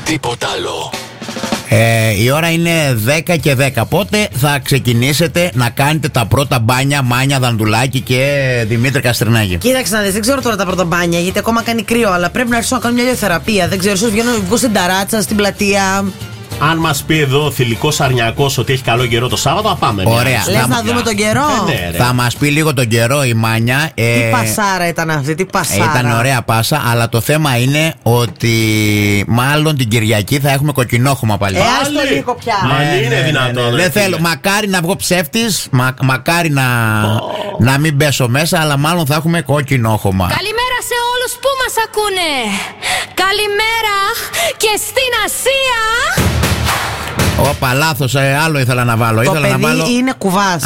Τίποτα άλλο. Η ώρα είναι 10 και 10. Πότε θα ξεκινήσετε να κάνετε τα πρώτα μπάνια, Μάνια Δανδουλάκη και Δημήτρη Καστρινάκη? Κοίταξε να δεις, δεν ξέρω τώρα τα πρώτα μπάνια γιατί ακόμα κάνει κρύο. Αλλά πρέπει να αρχίσω να κάνω μια ηλιοθεραπεία. Δεν ξέρω, ίσως βγω στην ταράτσα, στην πλατεία. Αν μας πει εδώ ο Θηλυκός Αρνιακός ότι έχει καλό καιρό το Σάββατο, να πάμε. Ωραία. Λες να δούμε τον καιρό. Ναι, Θα μας πει λίγο τον καιρό η Μάνια. Τι πασάρα ήταν αυτή, τι πασάρα. Ήταν ωραία πάσα, αλλά το θέμα είναι ότι μάλλον την Κυριακή θα έχουμε κοκκινόχωμα πάλι. Άστο λίγο πια. Αν είναι δυνατόν. Δεν θέλω, μακάρι να βγω ψεύτης, μακάρι να μην πέσω μέσα, αλλά μάλλον θα έχουμε κοκκινόχωμα. Καλημέρα σε όλους που μας ακούνε. Καλημέρα και στην Ασία. Όπα, λάθος, άλλο ήθελα να βάλω. Το παιδί είναι κουβάς.